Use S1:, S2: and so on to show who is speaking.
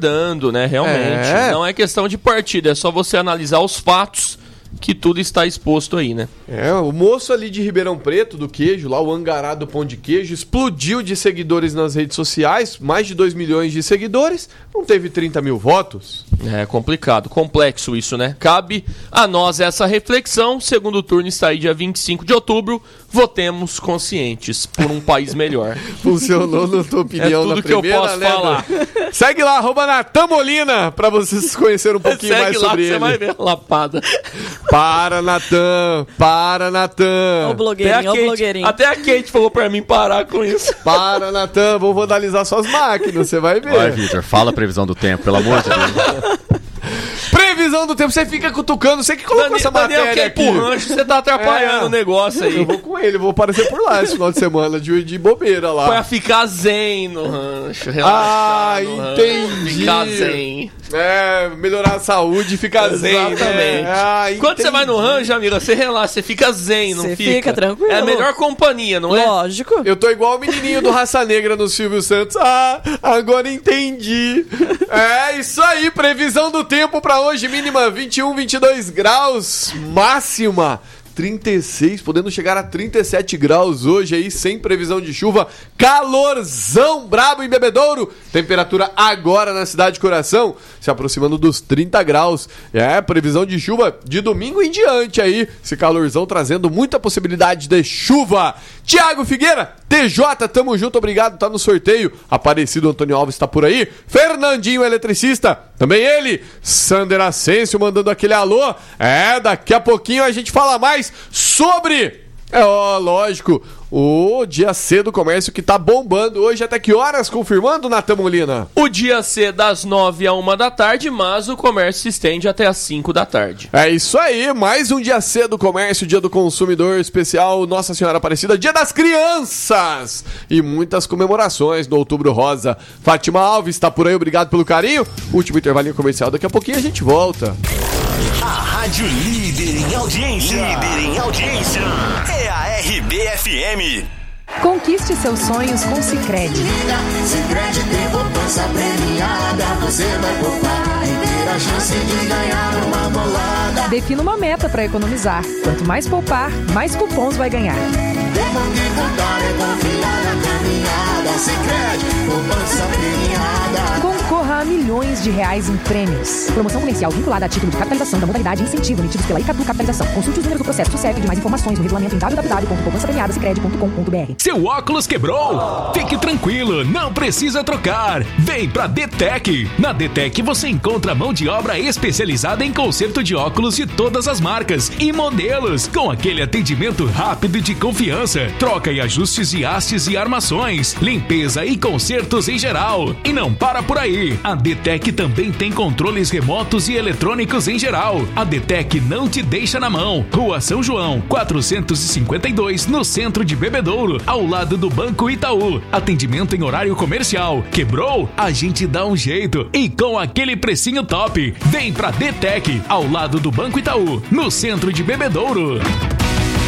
S1: duvidando, né? Realmente. Não é questão de partido, é só você analisar os fatos que tudo está exposto aí, né?
S2: O moço ali de Ribeirão Preto, do queijo, lá o Angará do Pão de Queijo, explodiu de seguidores nas redes sociais, mais de 2 milhões de seguidores, não teve 30 mil votos.
S1: É complicado, complexo isso, né? Cabe a nós essa reflexão. Segundo turno está aí dia 25 de outubro. Votemos conscientes por um país melhor.
S2: Funcionou na tua opinião na primeira,
S1: tudo que eu posso falar.
S2: Segue lá, @Natan Molina, pra vocês conhecerem um pouquinho mais sobre ele.
S1: Você vai ver a lapada.
S2: Para, Natan.
S3: Ô blogueirinho,
S1: Até a Kate falou pra mim parar com isso.
S2: Para, Natan, vou vandalizar suas máquinas, você vai ver.
S4: Vai, Vitor, fala a previsão do tempo, pelo amor de Deus.
S2: Previsão do tempo, você fica cutucando, você que colocou essa matéria aqui.
S1: Você tá atrapalhando o negócio aí.
S2: Eu vou com ele, vou aparecer por lá esse final de semana de bobeira lá.
S1: Pra ficar zen no rancho, relaxar
S2: entendi.
S1: Ficar zen.
S2: Melhorar a saúde e ficar zen.
S1: Exatamente. Quando você vai no rancho, amiga, você relaxa, você fica zen, não fica?
S3: Você fica tranquilo.
S1: É a melhor companhia, não é?
S3: Lógico.
S2: Eu tô igual o menininho do Raça Negra no Silvio Santos. Agora entendi. Isso aí, previsão do tempo pra hoje, mínima 21, 22 graus, máxima 36, podendo chegar a 37 graus hoje aí, sem previsão de chuva, calorzão brabo em Bebedouro, temperatura agora na cidade de Coração, se aproximando dos 30 graus, previsão de chuva de domingo em diante aí, esse calorzão trazendo muita possibilidade de chuva. Tiago Figueira, TJ, tamo junto, obrigado, tá no sorteio, Aparecido Antônio Alves tá por aí, Fernandinho Eletricista, também ele, Sander Ascencio mandando aquele alô, daqui a pouquinho a gente fala mais sobre, lógico, o Dia C do Comércio que tá bombando hoje, até que horas, confirmando, Natan Molina?
S1: O Dia C das 9 à 1 da tarde, mas o comércio se estende até às 5 da tarde.
S2: É isso aí, mais um Dia C do Comércio, Dia do Consumidor especial, Nossa Senhora Aparecida, Dia das Crianças e muitas comemorações no Outubro Rosa. Fátima Alves tá por aí, obrigado pelo carinho. Último intervalinho comercial, daqui a pouquinho a gente volta.
S5: A Rádio Líder em audiência. É a RBFM.
S6: Conquiste seus sonhos com Sicredi.
S7: Sicredi tem poupança premiada. Você vai poupar e ter a chance de ganhar uma bolada.
S6: Defina uma meta para economizar. Quanto mais poupar, mais cupons vai ganhar.
S7: Tempo que contar é confiar na caminhada. Sicredi, poupança premiada.
S6: Concorra a milhões de reais em prêmios. Promoção comercial vinculada a título de capitalização da modalidade incentivo emitidos pela Icatu Capitalização. Consulte os números do processo do CEP de mais informações no regulamento em www.poupançapremiadasicredi.com.br.
S8: Seu óculos quebrou? Fique tranquilo, não precisa trocar. Vem pra DTEC. Na DTEC você encontra mão de obra especializada em conserto de óculos de todas as marcas e modelos, com aquele atendimento rápido e de confiança. Troca e ajustes de hastes e armações, limpeza e consertos em geral. E não para por aí. A DTEC também tem controles remotos e eletrônicos em geral. A DTEC não te deixa na mão. Rua São João, 452, no centro de Bebedouro, ao lado do Banco Itaú. Atendimento em horário comercial. Quebrou? A gente dá um jeito. E com aquele precinho top. Vem pra DTEC, ao lado do Banco Itaú, no centro de Bebedouro.